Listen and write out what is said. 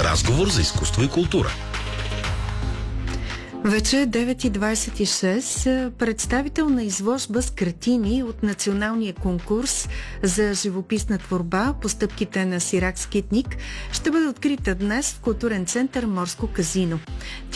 Разговор за изкуство и култура. Вече е 9:26. Представител на изложба с картини от националния конкурс за живописна творба "Постъпките на Сирак Скитник" ще бъде открита днес в културен център "Морско казино".